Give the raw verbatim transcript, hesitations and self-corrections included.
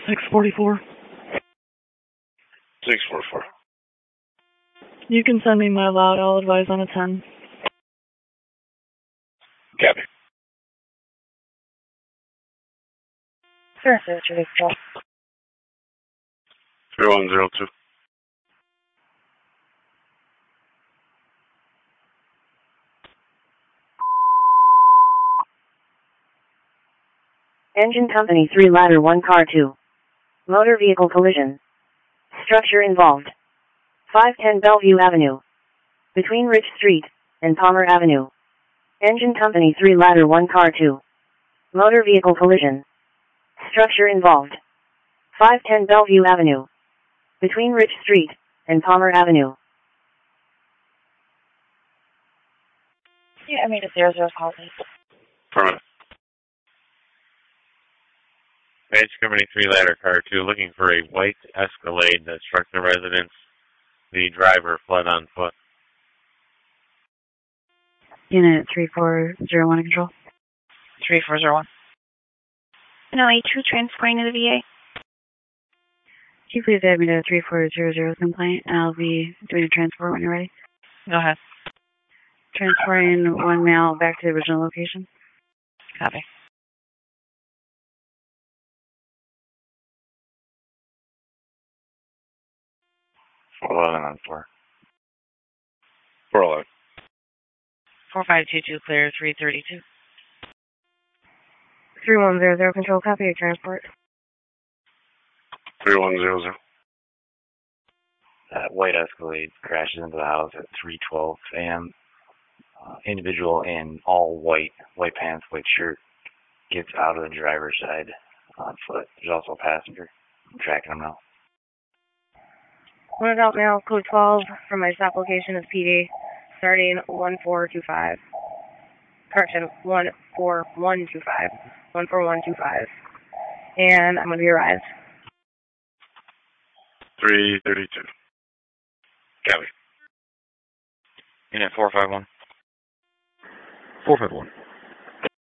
six forty-four. six forty-four. You can send me my loud. I'll advise on a ten. Copy. Sure, sir. three one zero two. Engine company three ladder one car two. Motor vehicle collision. Structure involved. five ten Bellevue Avenue. Between Rich Street and Palmer Avenue. Engine company three ladder one car two. Motor vehicle collision. Structure involved. five ten Bellevue Avenue. Between Rich Street and Palmer Avenue. Yeah, I made a zero zero call, please. Permanent. Page Company three ladder car two, looking for a white Escalade that struck the residence. The driver fled on foot. Unit three four zero one control. three four zero one. No, A two transporting to the V A. Can you please add me to three four zero zero complaint? I'll be doing a transport when you're ready. Go ahead. Transporting one male back to the original location. Copy. four eleven on four. four eleven. four five two two clear, three thirty-two. three one zero zero control, copy your transport. three one zero zero. That white Escalade crashes into the house at three twelve a m Uh, individual in all white, white pants, white shirt, gets out of the driver's side on foot. There's also a passenger. I'm tracking him now. One adult male, code twelve, from my stop location is P D, starting one four two five. Correction, one four one two five. one four one two five. And I'm going to be arrived. three thirty-two. Copy. Unit four five one. four five one.